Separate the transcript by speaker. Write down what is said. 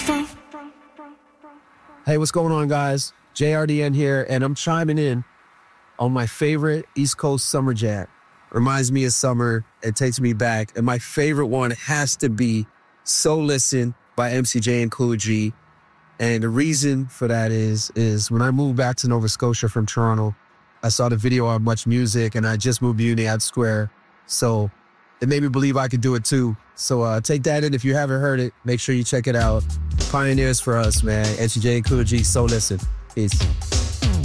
Speaker 1: Hey, what's going on, guys? JRDN here, and I'm chiming in on my favorite East Coast summer jam. Reminds me of summer. It takes me back. And my favorite one has to be So Listen by MCJ and Cool G. And the reason for that is when I moved back to Nova Scotia from Toronto, I saw the video on Much Music, and I just moved to Uniad Square. So it made me believe I could do it too. So take that in. If you haven't heard it, make sure you check it out. Pioneers for us, man. MCJ and Cool G, So Listen. Peace.